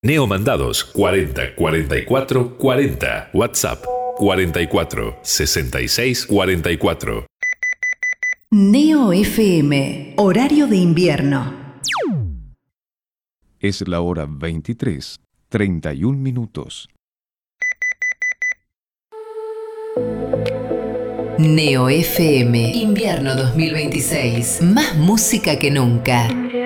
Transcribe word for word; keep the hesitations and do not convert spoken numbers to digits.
Neomandados cuarenta cuarenta y cuatro cuarenta. WhatsApp cuarenta y cuatro sesenta y seis cuarenta y cuatro. Neo F M, horario de invierno. Es la hora veintitrés, treinta y un minutos. Neo F M, invierno dos mil veintiséis. Más música que nunca.